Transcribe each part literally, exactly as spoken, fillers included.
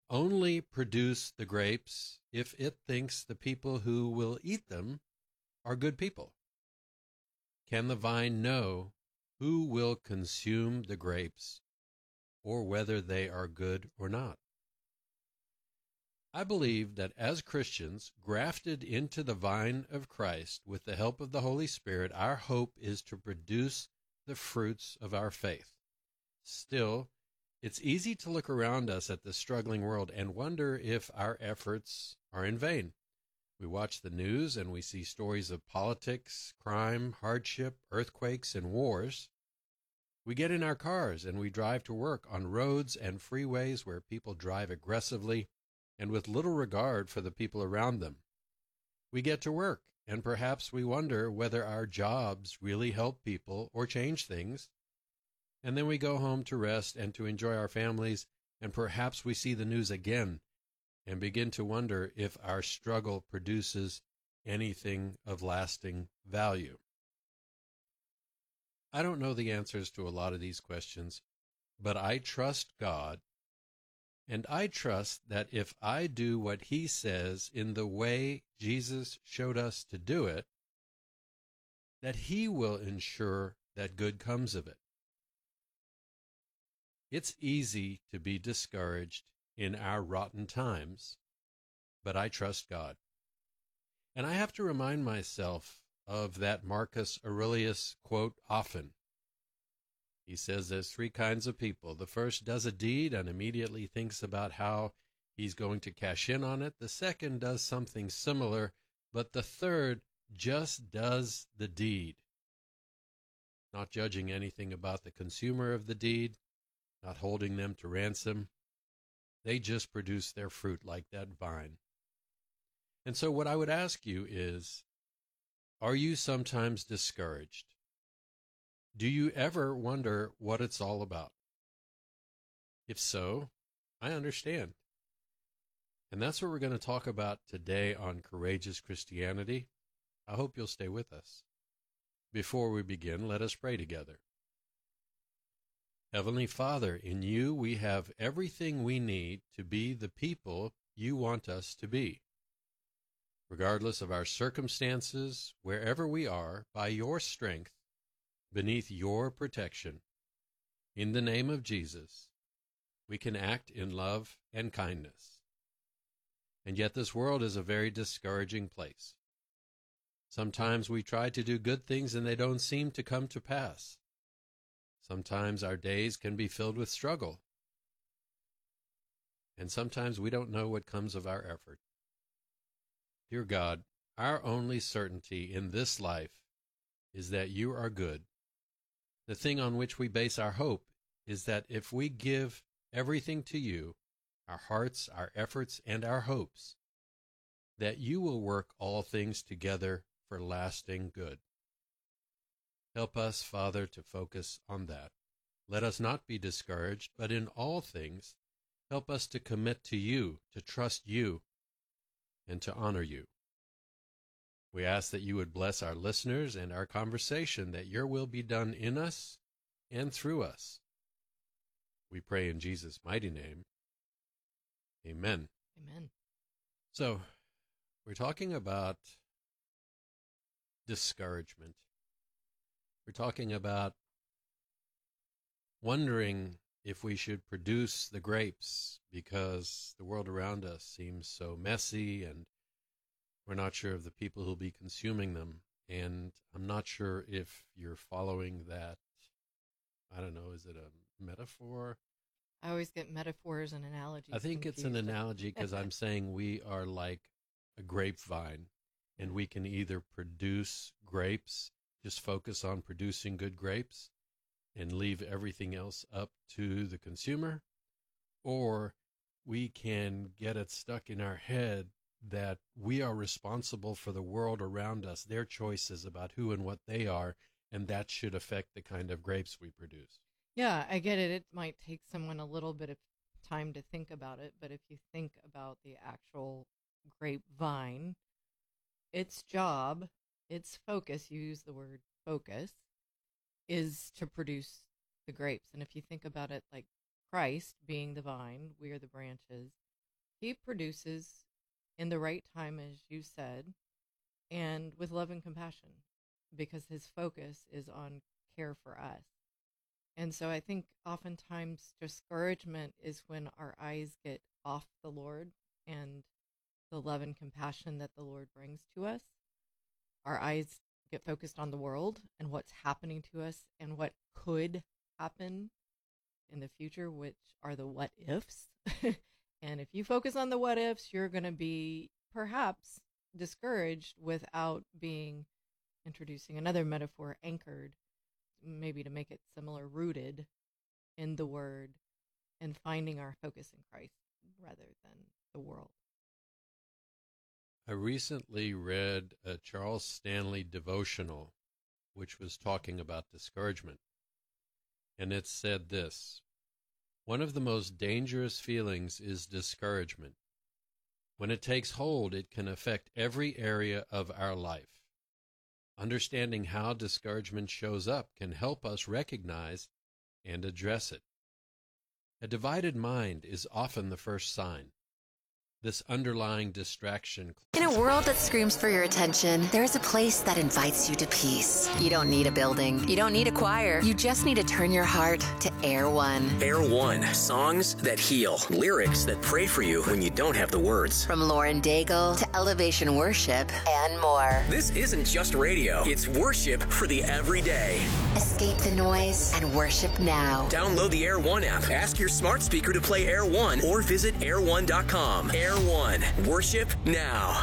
only produce the grapes if it thinks the people who will eat them are good people? Can the vine know who will consume the grapes or whether they are good or not? I believe that as Christians, grafted into the vine of Christ with the help of the Holy Spirit, our hope is to produce the fruits of our faith. Still, it's easy to look around us at this struggling world and wonder if our efforts are in vain. We watch the news and we see stories of politics, crime, hardship, earthquakes, and wars. We get in our cars and we drive to work on roads and freeways where people drive aggressively and with little regard for the people around them. We get to work, and perhaps we wonder whether our jobs really help people or change things. And then we go home to rest and to enjoy our families, and perhaps we see the news again and begin to wonder if our struggle produces anything of lasting value. I don't know the answers to a lot of these questions, but I trust God. And I trust that if I do what he says in the way Jesus showed us to do it, that he will ensure that good comes of it. It's easy to be discouraged in our rotten times, but I trust God. And I have to remind myself of that Marcus Aurelius quote often. He says there's three kinds of people. The first does a deed and immediately thinks about how he's going to cash in on it. The second does something similar, but the third just does the deed. Not judging anything about the consumer of the deed, not holding them to ransom. They just produce their fruit like that vine. And so what I would ask you is, are you sometimes discouraged? Do you ever wonder what it's all about? If so, I understand. And that's what we're going to talk about today on Courageous Christianity. I hope you'll stay with us. Before we begin, let us pray together. Heavenly Father, in you we have everything we need to be the people you want us to be. Regardless of our circumstances, wherever we are, by your strength, beneath your protection, in the name of Jesus, we can act in love and kindness. And yet this world is a very discouraging place. Sometimes we try to do good things and they don't seem to come to pass. Sometimes our days can be filled with struggle. And sometimes we don't know what comes of our effort. Dear God, our only certainty in this life is that you are good. The thing on which we base our hope is that if we give everything to you, our hearts, our efforts, and our hopes, that you will work all things together for lasting good. Help us, Father, to focus on that. Let us not be discouraged, but in all things, help us to commit to you, to trust you, and to honor you. We ask that you would bless our listeners and our conversation, that your will be done in us and through us. We pray in Jesus' mighty name. Amen. Amen. So, we're talking about discouragement. We're talking about wondering if we should produce the grapes because the world around us seems so messy and we're not sure of the people who'll be consuming them. And I'm not sure if you're following that. I don't know, is it a metaphor? I always get metaphors and analogies I think it's an confused. analogy because I'm saying we are like a grapevine and we can either produce grapes, just focus on producing good grapes and leave everything else up to the consumer, or we can get it stuck in our head that we are responsible for the world around us, their choices about who and what they are, and that should affect the kind of grapes we produce. Yeah, I get it. It might take someone a little bit of time to think about it, but if you think about the actual grapevine, its job, its focus, you use the word focus, is to produce the grapes. And if you think about it like Christ being the vine, we are the branches, He produces in the right time, as you said, and with love and compassion, because his focus is on care for us. And so I think oftentimes discouragement is when our eyes get off the Lord and the love and compassion that the Lord brings to us. Our eyes get focused on the world and what's happening to us and what could happen in the future, which are the what ifs. And if you focus on the what ifs, you're going to be perhaps discouraged without being, introducing another metaphor, anchored, maybe to make it similar, rooted in the word and finding our focus in Christ rather than the world. I recently read a Charles Stanley devotional, which was talking about discouragement. And it said this: one of the most dangerous feelings is discouragement. When it takes hold, it can affect every area of our life. Understanding how discouragement shows up can help us recognize and address it. A divided mind is often the first sign. This underlying distraction. In a world that screams for your attention, there is a place that invites you to peace. You don't need a building. You don't need a choir. You just need to turn your heart to Air One. Air One. Songs that heal. Lyrics that pray for you when you don't have the words. From Lauren Daigle to Elevation Worship and more. This isn't just radio. It's worship for the everyday. Escape the noise and worship now. Download the Air One app. Ask your smart speaker to play Air One or visit air one dot com. Air One. Worship now.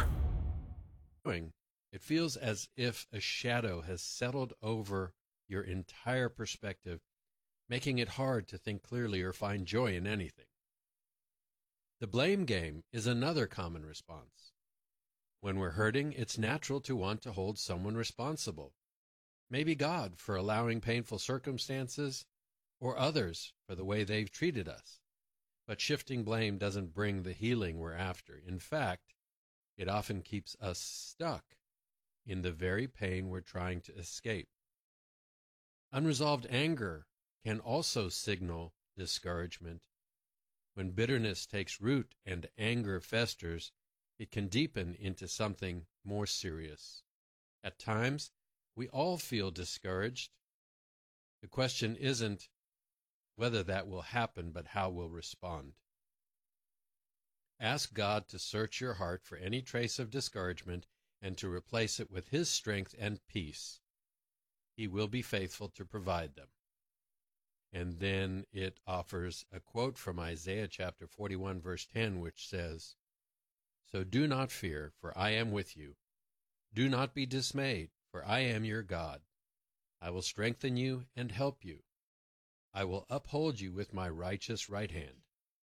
It feels as if a shadow has settled over your entire perspective, making it hard to think clearly or find joy in anything. The blame game is another common response. When we're hurting, it's natural to want to hold someone responsible. Maybe God for allowing painful circumstances, or others for the way they've treated us. But shifting blame doesn't bring the healing we're after. In fact, it often keeps us stuck in the very pain we're trying to escape. Unresolved anger can also signal discouragement. When bitterness takes root and anger festers, it can deepen into something more serious. At times, we all feel discouraged. The question isn't whether that will happen, but how we'll respond. Ask God to search your heart for any trace of discouragement and to replace it with His strength and peace. He will be faithful to provide them. And then it offers a quote from Isaiah chapter forty-one, verse ten, which says, "So do not fear, for I am with you. Do not be dismayed, for I am your God. I will strengthen you and help you. I will uphold you with my righteous right hand."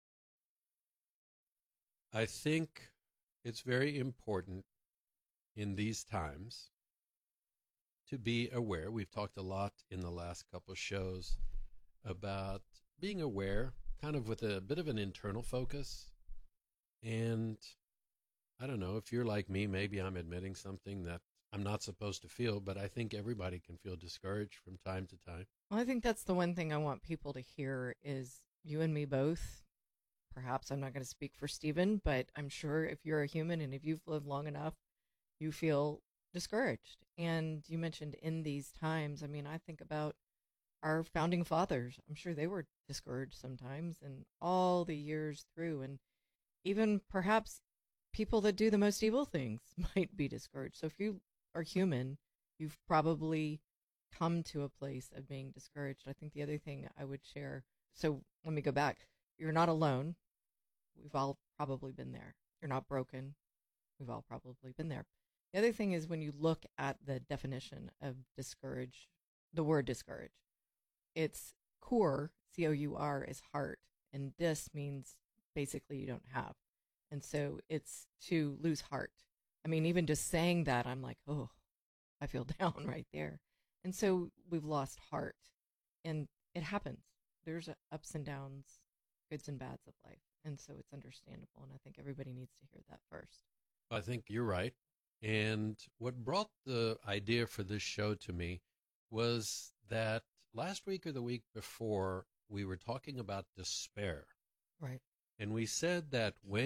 I think it's very important in these times to be aware. We've talked a lot in the last couple of shows about being aware, kind of with a bit of an internal focus. And I don't know, if you're like me, maybe I'm admitting something that I'm not supposed to feel, but I think everybody can feel discouraged from time to time. Well, I think that's the one thing I want people to hear is you and me both. Perhaps I'm not going to speak for Stephen, but I'm sure if you're a human and if you've lived long enough, you feel discouraged. And you mentioned in these times, I mean, I think about our founding fathers. I'm sure they were discouraged sometimes and all the years through. And even perhaps people that do the most evil things might be discouraged. So if you are human, you've probably come to a place of being discouraged. I think the other thing I would share, so let me go back. You're not alone. We've all probably been there. You're not broken. We've all probably been there. The other thing is when you look at the definition of discourage, the word discourage, it's core, C O U R, is heart, and dis means basically you don't have. And so it's to lose heart. I mean, even just saying that, I'm like, oh, I feel down right there. And so we've lost heart, and it happens. There's ups and downs, goods and bads of life. And so it's understandable. And I think everybody needs to hear that first. I think you're right. And what brought the idea for this show to me was that last week or the week before, we were talking about despair. Right. And we said that when